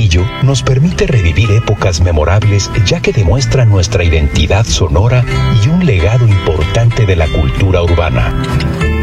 Saltillo nos permite revivir épocas memorables, ya que demuestra nuestra identidad sonora y un legado importante de la cultura urbana.